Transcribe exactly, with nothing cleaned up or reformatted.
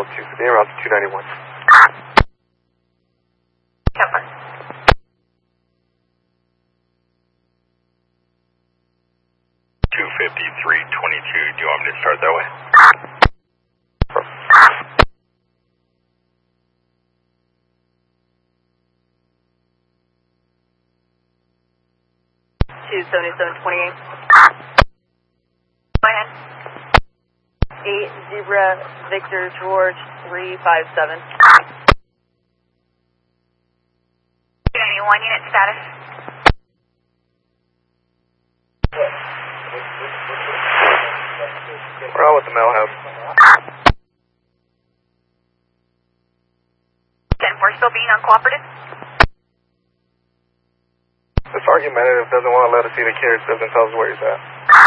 two fifty, route to two ninety-one. Kepler. two fifty-three twenty-two, do you want me to start that way? two seventy-seven twenty-eight. Go ahead. eight Zebra Victor George three five seven. two ninety-one unit status. We're out with the mail house. ten four still being uncooperative? This argumentative doesn't want to let us see the kids, doesn't tell us where he's at.